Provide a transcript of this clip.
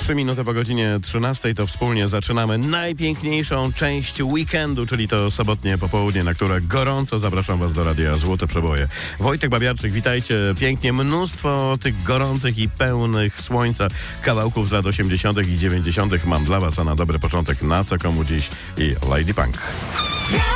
3 minuty po godzinie 13 to wspólnie zaczynamy najpiękniejszą część weekendu, czyli to sobotnie popołudnie, na które gorąco zapraszam Was do Radia Złote Przeboje. Wojtek Babiarczyk, witajcie pięknie. Mnóstwo tych gorących i pełnych słońca kawałków z lat 80. i 90. mam dla Was, a na dobry początek Na co komu dziś i Lady Punk.